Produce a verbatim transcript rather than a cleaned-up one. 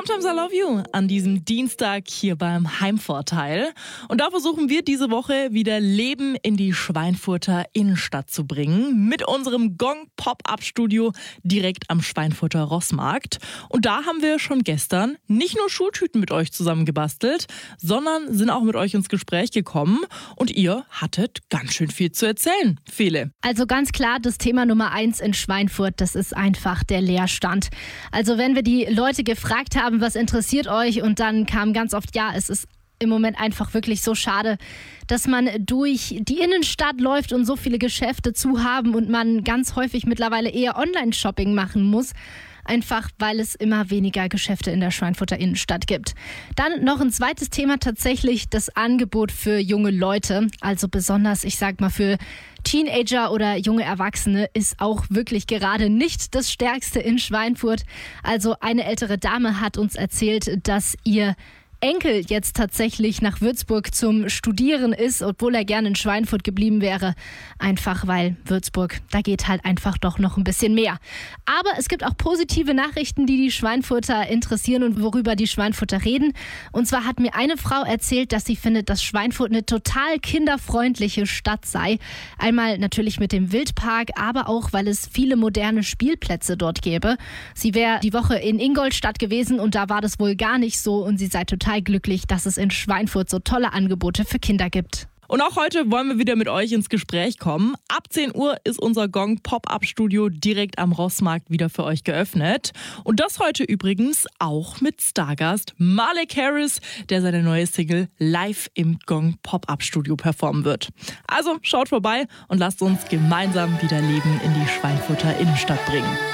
Sometimes I Love You an diesem Dienstag hier beim Heimvorteil. Und da versuchen wir diese Woche wieder Leben in die Schweinfurter Innenstadt zu bringen mit unserem Gong Pop-Up-Studio direkt am Schweinfurter Rossmarkt. Und da haben wir schon gestern nicht nur Schultüten mit euch zusammen gebastelt, sondern sind auch mit euch ins Gespräch gekommen. Und ihr hattet ganz schön viel zu erzählen, Fele. Also ganz klar, das Thema Nummer eins in Schweinfurt, das ist einfach der Leerstand. Also wenn wir die Leute gefragt haben, was interessiert euch, und dann kam ganz oft, ja, es ist im Moment einfach wirklich so schade, dass man durch die Innenstadt läuft und so viele Geschäfte zu haben und man ganz häufig mittlerweile eher Online-Shopping machen muss. Einfach weil es immer weniger Geschäfte in der Schweinfurter Innenstadt gibt. Dann noch ein zweites Thema, tatsächlich das Angebot für junge Leute. Also besonders, ich sag mal, für Teenager oder junge Erwachsene ist auch wirklich gerade nicht das Stärkste in Schweinfurt. Also eine ältere Dame hat uns erzählt, dass ihr Enkel jetzt tatsächlich nach Würzburg zum Studieren ist, obwohl er gerne in Schweinfurt geblieben wäre. Einfach weil Würzburg, da geht halt einfach doch noch ein bisschen mehr. Aber es gibt auch positive Nachrichten, die die Schweinfurter interessieren und worüber die Schweinfurter reden. Und zwar hat mir eine Frau erzählt, dass sie findet, dass Schweinfurt eine total kinderfreundliche Stadt sei. Einmal natürlich mit dem Wildpark, aber auch, weil es viele moderne Spielplätze dort gäbe. Sie wäre die Woche in Ingolstadt gewesen und da war das wohl gar nicht so und sie sei total glücklich, dass es in Schweinfurt so tolle Angebote für Kinder gibt. Und auch heute wollen wir wieder mit euch ins Gespräch kommen. Ab zehn Uhr ist unser Gong Pop-Up-Studio direkt am Rossmarkt wieder für euch geöffnet. Und das heute übrigens auch mit Stargast Malek Harris, der seine neue Single live im Gong Pop-Up-Studio performen wird. Also schaut vorbei und lasst uns gemeinsam wieder Leben in die Schweinfurter Innenstadt bringen.